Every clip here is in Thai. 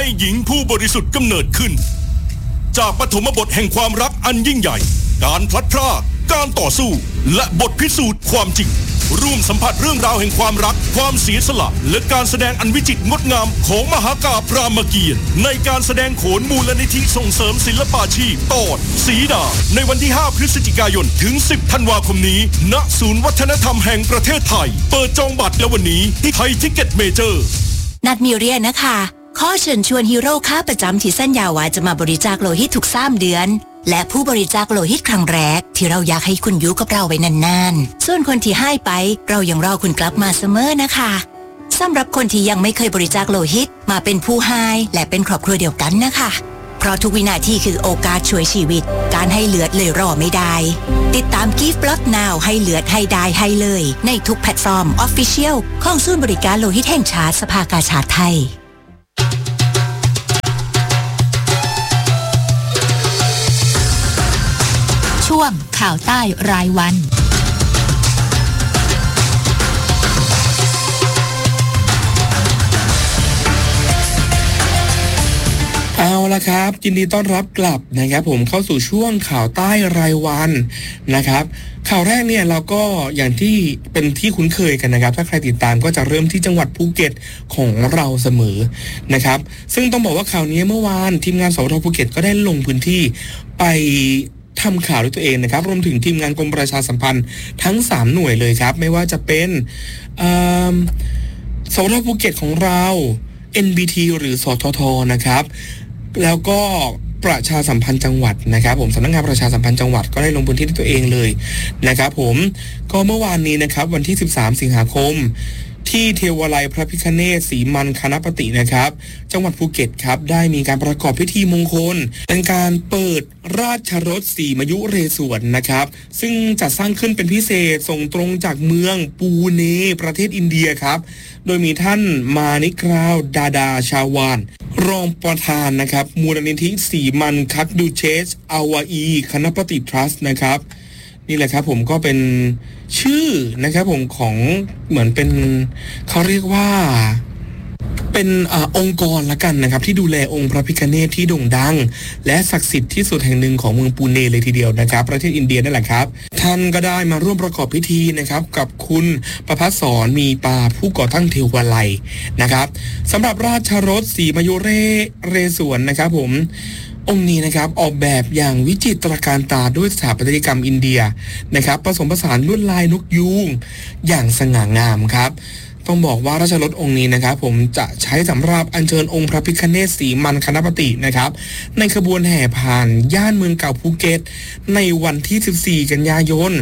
หญิงผู้บริสุทธิ์กำเนิดขึ้นจากปฐมบทแห่งความรักอันยิ่งใหญ่การพลัดพรากการต่อสู้และบทพิสูจน์ความจริงร่วมสัมผัสเรื่องราวแห่งความรักความเสียสละและการแสดงอันวิจิตรงดงามของมหากาพย์รามเกียรติ์ในการแสดงโขนมูลนิธิส่งเสริมศิลปาชีพตอนสีดาในวันที่ 5 พฤศจิกายนถึง 10 ธันวาคมนี้ณศูนย์วัฒนธรรมแห่งประเทศไทยเปิดจองบัตรแล้ววันนี้ที่ไทยทิกเก็ตเมเจอร์นัดมีเรียนนะคะขอเชิญชวนฮีโร่ค้าประจำที่สัญญาว่าจะมาบริจาคโลหิตทุก3 เดือนและผู้บริจาคโลหิตครั้งแรกที่เราอยากให้คุณอยู่กับเราไว้นานๆส่วนคนที่ให้ไปเรายังรอคุณกลับมาเสมอนะคะสำหรับคนที่ยังไม่เคยบริจาคโลหิตมาเป็นผู้ให้และเป็นครอบครัวเดียวกันนะคะเพราะทุกวินาทีคือโอกาสช่วยชีวิตการให้เลือดเลยรอไม่ได้ติดตาม Give Blood Now ให้เลือดให้ได้ให้เลยในทุกแพลตฟอร์ม Official ของศูนย์บริการโลหิตแห่งชาติสภากาชาดไทยช่วงข่าวใต้รายวันเอาละครับยินดีต้อนรับกลับนะครับผมเข้าสู่ช่วงข่าวใต้รายวันนะครับข่าวแรกเนี่ยเราก็อย่างที่เป็นที่คุ้นเคยกันนะครับถ้าใครติดตามก็จะเริ่มที่จังหวัดภูเก็ตของเราเสมอนะครับซึ่งต้องบอกว่าข่าวนี้เมื่อวานทีมงานสวทภูเก็ตก็ได้ลงพื้นที่ไปทำข่าวด้วยตัวเองนะครับรวมถึงทีมงานกรมประชาสัมพันธ์ทั้ง3หน่วยเลยครับไม่ว่าจะเป็นสวทภูเก็ตของเรา NBT หรือสททนะครับแล้วก็ประชาสัมพันธ์จังหวัดนะครับผมสำนักงานประชาสัมพันธ์จังหวัดก็ได้ลงพื้นที่ด้วยตัวเองเลยนะครับผมก็เมื่อวานนี้นะครับวันที่13 สิงหาคมที่เทวาลัยพระพิฆเนศศรีมันคณปฏินะครับจังหวัดภูเก็ตครับได้มีการประกอบพิธีมงคลเป็นการเปิดราชรถสีมยุเรศวรนะครับซึ่งจัดสร้างขึ้นเป็นพิเศษส่งตรงจากเมืองปูเนประเทศอินเดียครับโดยมีท่านมานิกราวดาดาชาวานรองประธานนะครับมูลนิธิสีมันคักดูเชสอาวาอีคณปฏิทรัสต์นะครับนี่แหละครับผมก็เป็นชื่อนะครับผมของเหมือนเป็นเขาเรียกว่าเป็นองค์กรละกันนะครับที่ดูแลองค์พระพิฆเนศที่โด่งดังและศักดิ์สิทธิ์ที่สุดแห่งหนึ่งของเมืองปูเนเลยทีเดียวนะครับประเทศอินเดียนั่นแหละครับท่านก็ได้มาร่วมประกอบพิธีนะครับกับคุณประภัสสรมีปาผู้ก่อตั้งเทวาลัยนะครับสำหรับราชรถสีมยุเรศวรนะครับผมองค์นี้นะครับออกแบบอย่างวิจิตรการตาด้วยสถาปัตยกรรมอินเดียนะครับผสมผสานลวดลายนกยูงอย่างสง่างามครับต้องบอกว่าราชรถองค์นี้นะครับผมจะใช้สำหรับอัญเชิญองค์พระพิฆเนศศรีมันคณปฏินะครับในขบวนแห่ผ่านย่านเมืองเก่าภูเก็ตในวันที่14 กันยายน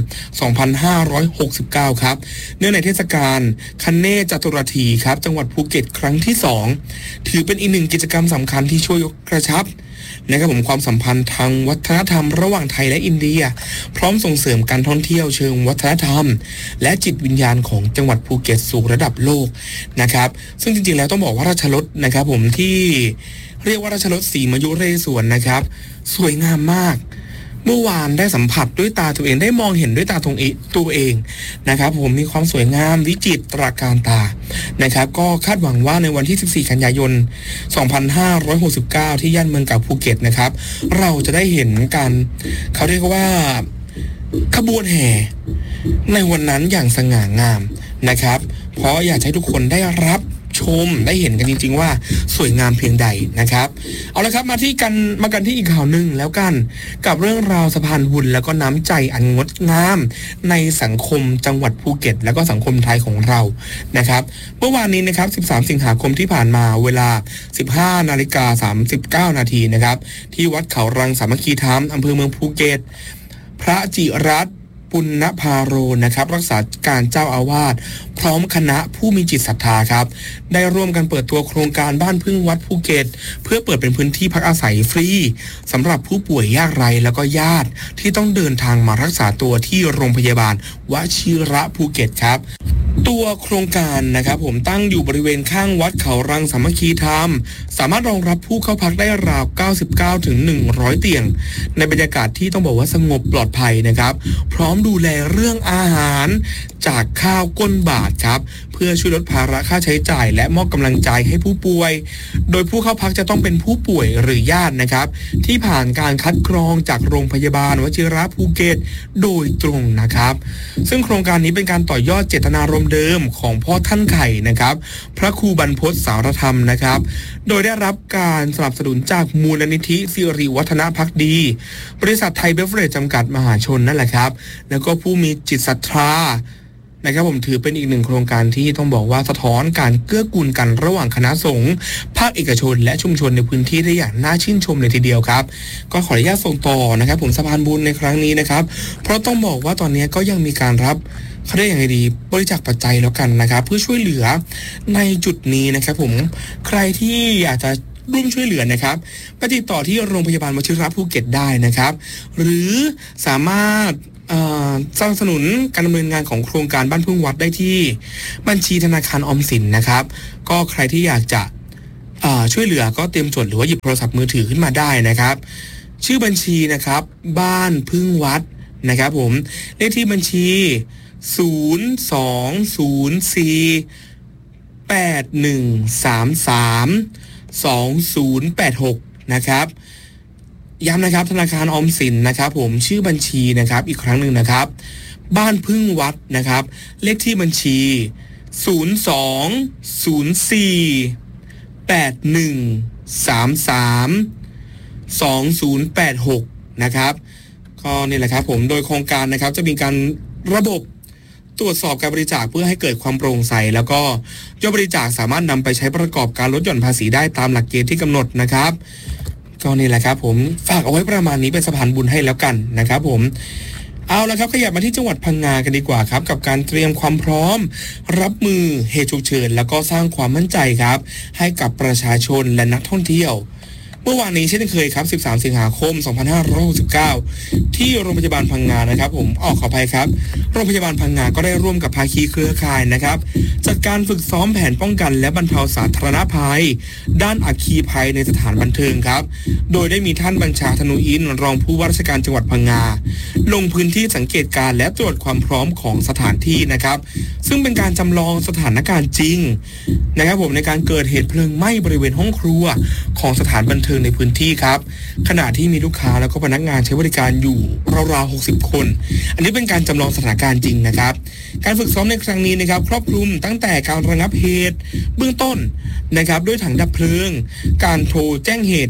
2569ครับเนื่องในเทศกาลคเนศจตุรถีครับจังหวัดภูเก็ตครั้งที่2ถือเป็นอีกหนึ่งกิจกรรมสำคัญที่ช่วยกระชับนะครับผมความสัมพันธ์ทางวัฒนธรรมระหว่างไทยและอินเดียพร้อมส่งเสริมการท่องเที่ยวเชิงวัฒนธรรมและจิตวิญญาณของจังหวัดภูเก็ตสู่ระดับโลกนะครับซึ่งจริงๆแล้วต้องบอกว่าราชรถนะครับผมที่เรียกว่าราชรถสีมยุเรศวรนะครับสวยงามมากเมื่อวานได้สัมผัสด้วยตาตัวเองได้มองเห็นด้วยตาตัวเองนะครับผมมีความสวยงามวิจิตรการตานะครับก็คาดหวังว่าในวันที่14 กันยายน 2569ที่ย่านเมืองเก่าภูเก็ตนะครับเราจะได้เห็นการเขาเรียกว่าขบวนแห่ในวันนั้นอย่างสง่างามนะครับเพราะอยากให้ทุกคนได้รับชมได้เห็นกันจริงๆว่าสวยงามเพียงใดนะครับเอาละครับมากันที่อีกข่าวหนึ่งแล้วกันกับเรื่องราวสะพานบุญแล้วก็น้ำใจอันงดงามในสังคมจังหวัดภูเก็ตแล้วก็สังคมไทยของเรานะครับเมื่อวานนี้นะครับ13 สิงหาคมที่ผ่านมาเวลา 15:39 นาทีนะครับที่วัดเขารังสามัคคีธรรมอำเภอเมืองภูเก็ตพระจิรัตน์ปุณณภาโรนะครับรักษาการเจ้าอาวาสพร้อมคณะผู้มีจิตศรัทธาครับได้ร่วมกันเปิดตัวโครงการบ้านพึ่งวัดภูเก็ตเพื่อเปิดเป็นพื้นที่พักอาศัยฟรีสำหรับผู้ป่วยยากไร้แล้วก็ญาติที่ต้องเดินทางมารักษาตัวที่โรงพยาบาลวชิระภูเก็ตครับตัวโครงการนะครับผมตั้งอยู่บริเวณข้างวัดเขารังสามัคคีธรรมสามารถรองรับผู้เข้าพักได้ราว99ถึง100เตียงในบรรยากาศที่ต้องบอกว่าสงบปลอดภัยนะครับพร้อมดูแลเรื่องอาหารจากข้าวก้นบาทครับเพื่อช่วยลดภาระค่าใช้จ่ายและมอบกำลังใจให้ผู้ป่วยโดยผู้เข้าพักจะต้องเป็นผู้ป่วยหรือญาตินะครับที่ผ่านการคัดกรองจากโรงพยาบาลวชิระภูเก็ตโดยตรงนะครับซึ่งโครงการนี้เป็นการต่อยอดเจตนารมณ์เดิมของพ่อท่านไข่นะครับพระครูบรรพตสารธรรมนะครับโดยได้รับการสนับสนุนจากมูลนิธิสิริวัฒนภักดีบริษัทไทยเบเวอเรจจำกัดมหาชนนั่นแหละครับแล้วก็ผู้มีจิตศรัทธานะครับผมถือเป็นอีกหนึ่งโครงการที่ต้องบอกว่าสะท้อนการเกื้อกูลกันระหว่างคณะสงฆ์ภาคเอกชนและชุมชนในพื้นที่ได้อย่างน่าชื่นชมเลยทีเดียวครับก็ขออนุญาตส่งต่อนะครับผมสะพานบุญในครั้งนี้นะครับเพราะต้องบอกว่าตอนนี้ก็ยังมีการรับเขาได้อย่างไรดีบริจาคปัจจัยแล้วกันนะครับเพื่อช่วยเหลือในจุดนี้นะครับผมใครที่อยากจะร่วมช่วยเหลือนะครับไปติดต่อที่โรงพยาบาลวชิระภูเก็ตได้นะครับหรือสามารถสนับสนุนการดำเนินงานของโครงการบ้านพึ่งวัดได้ที่บัญชีธนาคารออมสินนะครับก็ใครที่อยากจะช่วยเหลือก็เตรียมจดหรือว่าหยิบโทรศัพท์มือถือขึ้นมาได้นะครับชื่อบัญชีนะครับบ้านพึ่งวัดนะครับผมเลขที่บัญชี020481332086นะครับย้ำนะครับธนาคารออมสินนะครับผมชื่อบัญชีนะครับอีกครั้งหนึ่งนะครับบ้านพึ่งวัดนะครับเลขที่บัญชี020481332086นะครับก็นี่แหละครับผมโดยโครงการนะครับจะมีการระบบตรวจสอบการบริจาคเพื่อให้เกิดความโปร่งใสแล้วก็ยอดบริจาคสามารถนำไปใช้ประกอบการลดหย่อนภาษีได้ตามหลักเกณฑ์ที่กำหนดนะครับก็นี่แหละครับผมฝากเอาไว้ประมาณนี้เป็นสะพานบุญให้แล้วกันนะครับผมเอาละครับขยับมาที่จังหวัดพังงากันดีกว่าครับกับการเตรียมความพร้อมรับมือเหตุฉุกเฉินแล้วก็สร้างความมั่นใจครับให้กับประชาชนและนักท่องเที่ยวเมื่อวานนี้เช่นเคยครับ13สิงหาคม2569ที่โรงพยาบาลพังงานะครับผมขออภัยครับโรงพยาบาลพังงาก็ได้ร่วมกับภาคีเครือข่ายนะครับจัดการฝึกซ้อมแผนป้องกันและบรรเทาสาธารณภัยด้านอัคคีภัยในสถานบันเทิงครับโดยได้มีท่านบัญชาธนูอินรองผู้ว่าราชการจังหวัดพังงาลงพื้นที่สังเกตการและตรวจความพร้อมของสถานที่นะครับซึ่งเป็นการจำลองสถานการณ์จริงนะครับผมในการเกิดเหตุเพลิงไหม้บริเวณห้องครัวของสถานบันเทิงในพื้นที่ครับขณะที่มีลูกค้าแล้วก็พนักงานใช้บริการอยู่ราวๆ60คนอันนี้เป็นการจำลองสถานการณ์จริงนะครับการฝึกซ้อมในครั้งนี้นะครับครอบคลุมตั้งแต่การระงับเหตุเบื้องต้นนะครับด้วยถังดับเพลิงการโทรแจ้งเหตุ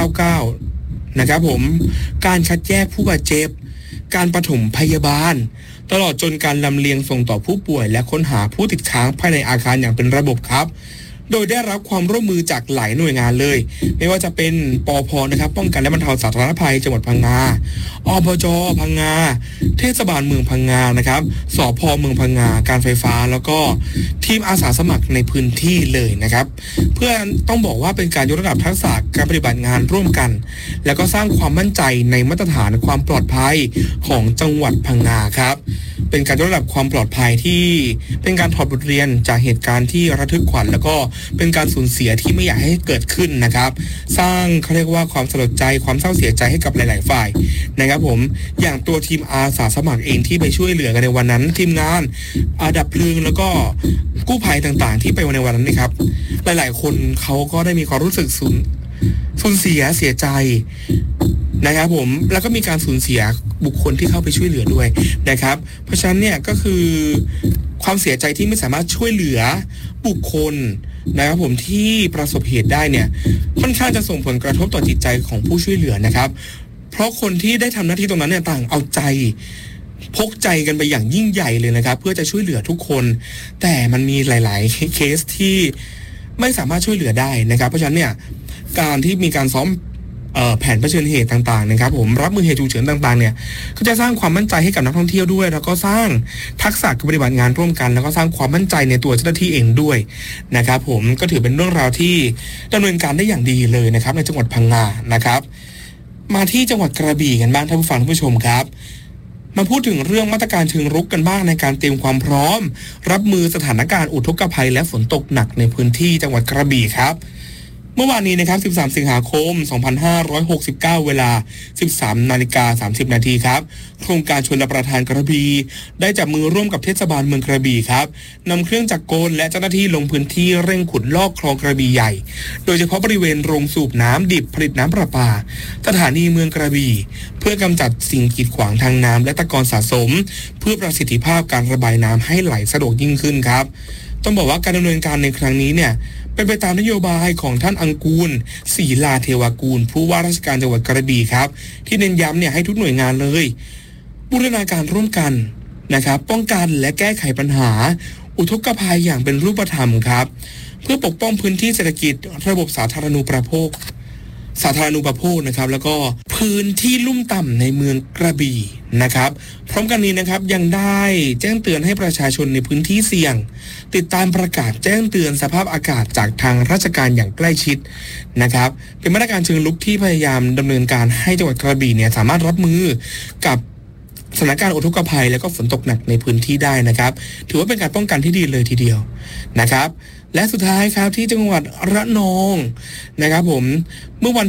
199นะครับผมการคัดแยกผู้บาดเจ็บการปฐมพยาบาลตลอดจนการลำเลียงส่งต่อผู้ป่วยและค้นหาผู้ติดค้างภายในอาคารอย่างเป็นระบบครับโดยได้รับความร่วมมือจากหลายหน่วยงานเลยไม่ว่าจะเป็นปภ.นะครับป้องกันและบรรเทาสาธารณภัยจังหวัดพังงาอบจ.พังงาเทศบาลเมืองพังงานะครับสภ.เมืองพังงาการไฟฟ้าแล้วก็ทีมอาสาสมัครในพื้นที่เลยนะครับเพื่อต้องบอกว่าเป็นการยกระดับทักษะการปฏิบัติงานร่วมกันแล้วก็สร้างความมั่นใจในมาตรฐานความปลอดภัยของจังหวัดพังงาครับเป็นการยกระดับความปลอดภัยที่เป็นการถอดบทเรียนจากเหตุการณ์ที่ระทึกขวัญแล้วก็เป็นการสูญเสียที่ไม่อยากให้เกิดขึ้นนะครับสร้างเขาเรียกว่าความสลดใจความเศร้าเสียใจให้กับหลายๆฝ่ายนะครับผมอย่างตัวทีมอาสาสมัครเองที่ไปช่วยเหลือกันในวันนั้นทีมงานดับเพลิงแล้วก็กู้ภัยต่างๆที่ไปในวันนั้นนะครับหลายๆคนเขาก็ได้มีความรู้สึกสูญเสียใจนะครับผมแล้วก็มีการสูญเสียบุคคลที่เข้าไปช่วยเหลือด้วยนะครับเพราะฉะนั้นเนี่ยก็คือความเสียใจที่ไม่สามารถช่วยเหลือบุคคลนะครับผมที่ประสบเหตุได้เนี่ยค่อนข้างจะส่งผลกระทบต่อจิตใจของผู้ช่วยเหลือนะครับเพราะคนที่ได้ทำหน้าที่ตรงนั้นเนี่ยต่างเอาใจพกใจกันไปอย่างยิ่งใหญ่เลยนะครับเพื่อจะช่วยเหลือทุกคนแต่มันมีหลายๆเคสที่ไม่สามารถช่วยเหลือได้นะครับเพราะฉะนั้นเนี่ยการที่มีการซ้อมแผนเผชิญเหตุต่างๆนะครับผมรับมือเหตุฉุกเฉินต่างๆเนี่ยก็จะสร้างความมั่นใจให้กับนักท่องเที่ยวด้วยแล้วก็สร้างทักษะการปฏิบัติงานร่วมกันแล้วก็สร้างความมั่นใจในตัวเจ้าหน้าที่เองด้วยนะครับผมก็ถือเป็นเรื่องราวที่ดำเนินการได้อย่างดีเลยนะครับในจังหวัดพังงานะครับมาที่จังหวัดกระบี่กันบ้างท่านผู้ฟังท่านผู้ชมครับมาพูดถึงเรื่องมาตรการเชิงรุกกันบ้างในการเตรียมความพร้อมรับมือสถานการณ์อุทกภัยและฝนตกหนักในพื้นที่จังหวัดกระบี่ครับเมื่อวานนี้นะครับ13 สิงหาคม 2569 เวลา 13:30 นาทีครับโครงการชลประทานกระบี่ได้จับมือร่วมกับเทศบาลเมืองกระบี่ครับนำเครื่องจักรกลและเจ้าหน้าที่ลงพื้นที่เร่งขุดลอกคลองกระบี่ใหญ่โดยเฉพาะบริเวณโรงสูบน้ำดิบผลิตน้ำประปาสถานีเมืองกระบี่เพื่อกำจัดสิ่งกีดขวางทางน้ำและตะกอนสะสมเพื่อประสิทธิภาพการระบายน้ำให้ไหลสะดวกยิ่งขึ้นครับต้องบอกว่าการดำเนินการในครั้งนี้เนี่ยเป็นไปตามนโยบายของท่านอังกูลศรีลาเทวากูลผู้ว่าราชการจังหวัดกระบี่ครับที่เน้นย้ำเนี่ยให้ทุกหน่วยงานเลยบูรณาการร่วมกันนะครับป้องกันและแก้ไขปัญหาอุทกภัยอย่างเป็นรูปธรรมครับเพื่อปกป้องพื้นที่เศรษฐกิจระบบสาธารณูปโภคนะครับแล้วก็พื้นที่ลุ่มต่ำในเมืองกระบี่นะครับพร้อมกันนี้นะครับยังได้แจ้งเตือนให้ประชาชนในพื้นที่เสี่ยงติดตามประกาศแจ้งเตือนสภาพอากาศจากทางราชการอย่างใกล้ชิดนะครับเป็นมาตรการเชิงรุกที่พยายามดำเนินการให้จังหวัดกระบี่เนี่ยสามารถรับมือกับสถานการณ์อุทกภัยและก็ฝนตกหนักในพื้นที่ได้นะครับถือว่าเป็นการป้องกันที่ดีเลยทีเดียวนะครับและสุดท้ายครับที่จังหวัดระนองนะครับผมเมื่อวัน